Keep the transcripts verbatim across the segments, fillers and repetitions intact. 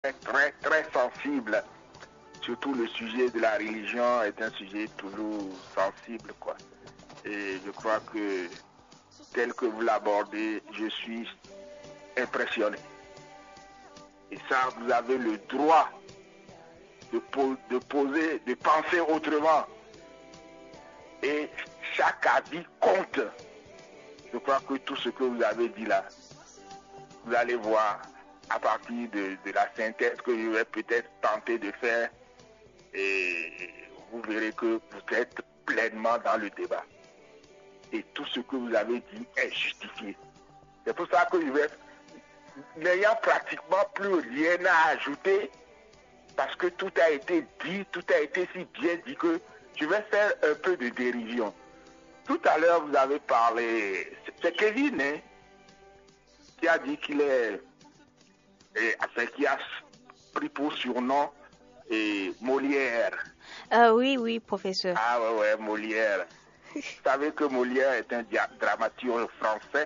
très, très, très sensible. Surtout le sujet de la religion est un sujet toujours sensible, quoi. Et je crois que, tel que vous l'abordez, je suis impressionné. Et ça, vous avez le droit de, po- de poser, de penser autrement. Et chaque avis compte. Je crois que tout ce que vous avez dit là, vous allez voir à partir de, de la synthèse que je vais peut-être tenter de faire, et vous verrez que vous êtes pleinement dans le débat. Et tout ce que vous avez dit est justifié. C'est pour ça que je vais, n'ayant pratiquement plus rien à ajouter, parce que tout a été dit, tout a été si bien dit que je vais faire un peu de dérision. Tout à l'heure, vous avez parlé, c'est Kevin, hein, qui a dit qu'il est, et, enfin, qui a pris pour surnom et Molière. Ah oui, oui, professeur. Ah ouais, ouais, Molière. Vous savez que Molière est un dia- dramaturge français.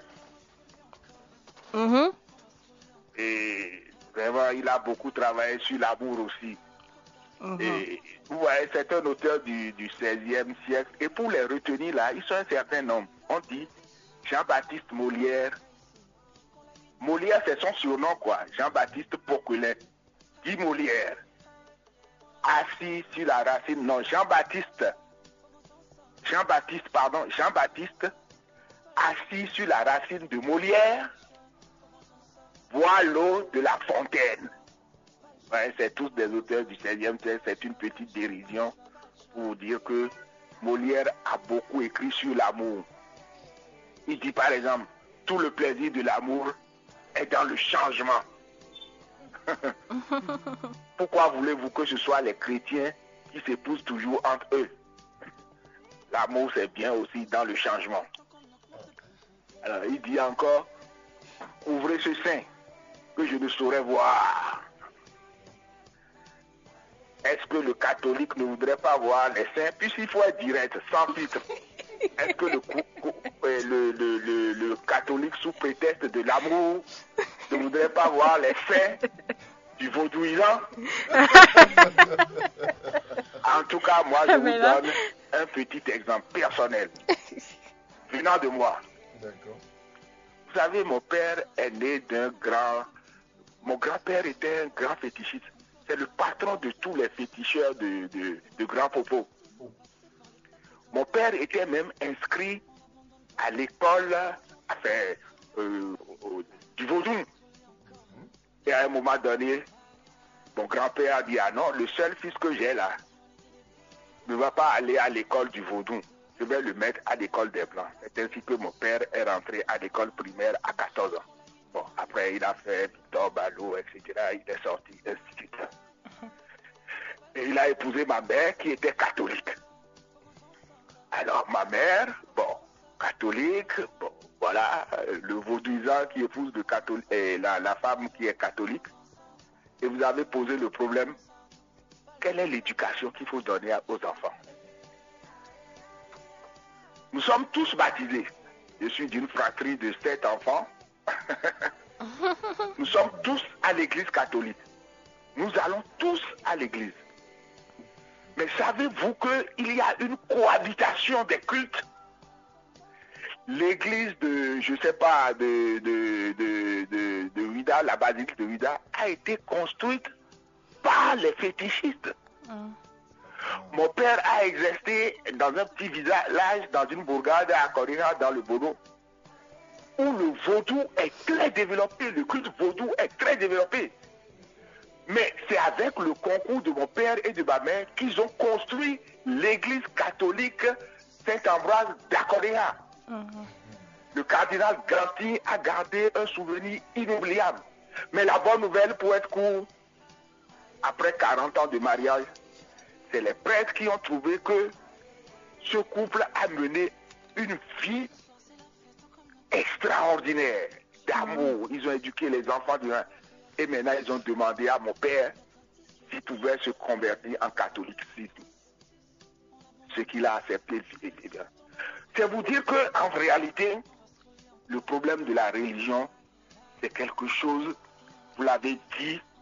Mhm. Et vraiment, il a beaucoup travaillé sur l'amour aussi. Mhm. Et vous voyez, c'est un auteur du, du seizième siècle. Et pour les retenir là, ils sont un certain nombre. On dit Jean-Baptiste Molière. Molière, c'est son surnom, quoi. Jean-Baptiste Poquelin. Dit Molière. Assis sur la racine. Non, Jean-Baptiste. Jean-Baptiste, pardon. Jean-Baptiste. Assis sur la racine de Molière. Boit l'eau de la fontaine. Ouais, c'est tous des auteurs du seizième siècle. C'est une petite dérision pour dire que Molière a beaucoup écrit sur l'amour. Il dit par exemple, tout le plaisir de l'amour est dans le changement. Pourquoi voulez-vous que ce soit les chrétiens qui s'épousent toujours entre eux? L'amour, c'est bien aussi dans le changement. Alors, il dit encore, ouvrez ce sein que je ne saurais voir. Est-ce que le catholique ne voudrait pas voir les seins? Puisqu'il faut être direct, sans filtre. Est-ce que le, le, le, le, le catholique, sous prétexte de l'amour, ne voudrait pas voir les seins du vaudouisant? En tout cas, moi, je vous donne un petit exemple personnel, venant de moi. D'accord. Vous savez, mon père est né d'un grand... Mon grand-père était un grand fétichiste. C'est le patron de tous les féticheurs de, de, de Grand Popo. Mon père était même inscrit à l'école enfin, euh, du Vaudou. Et à un moment donné, mon grand-père a dit, ah non, le seul fils que j'ai là ne va pas aller à l'école du Vaudou. Je vais le mettre à l'école des Blancs. C'est ainsi que mon père est rentré à l'école primaire à quatorze ans. Bon, après, il a fait Victor Ballot, et cetera. Il est sorti instituteur. Et il a épousé ma mère qui était catholique. Alors, ma mère, bon, catholique, bon, voilà, le vaudouisant qui épouse le catholique, et la, la femme qui est catholique. Et vous avez posé le problème, quelle est l'éducation qu'il faut donner aux enfants? Nous sommes tous baptisés. Je suis d'une fratrie de sept enfants. Nous sommes tous à l'église catholique. Nous allons tous à l'église. Mais savez-vous qu'il y a une cohabitation des cultes? L'église de, je ne sais pas, de, de, de, de, de Ouida, la basilique de Ouida, a été construite par les fétichistes. Mm. Mon père a exercé dans un petit village, dans une bourgade à Corina, dans le Bono, où le vaudou est très développé, le culte vaudou est très développé. Mais c'est avec le concours de mon père et de ma mère qu'ils ont construit l'église catholique Saint-Ambroise d'Acoléa. Mm-hmm. Le cardinal Ganti a gardé un souvenir inoubliable. Mais la bonne nouvelle, pour être court, après quarante ans de mariage, c'est les prêtres qui ont trouvé que ce couple a mené une vie extraordinaire d'amour. Ils ont éduqué les enfants durant... Et maintenant, ils ont demandé à mon père s'il pouvait se convertir en catholicisme. Ce qu'il a accepté, c'était bien. C'est vous dire qu'en réalité, le problème de la religion, c'est quelque chose, vous l'avez dit,